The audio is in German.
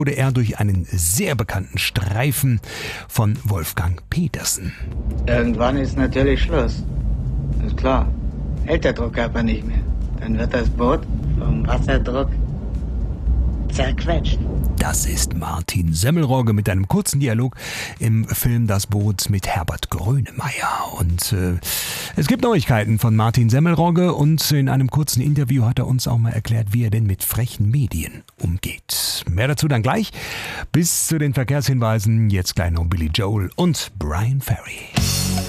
wurde er durch einen sehr bekannten Streifen von Wolfgang Petersen. Irgendwann ist natürlich Schluss. Ist klar. Hält der Druck aber nicht mehr. Dann wird das Boot vom Wasserdruck zerquetscht. Das ist Martin Semmelrogge mit einem kurzen Dialog im Film Das Boot mit Herbert Grönemeyer. Und es gibt Neuigkeiten von Martin Semmelrogge und in einem kurzen Interview hat er uns auch mal erklärt, wie er denn mit frechen Medien umgeht. Mehr dazu dann gleich. Bis zu den Verkehrshinweisen. Jetzt gleich noch Billy Joel und Brian Ferry.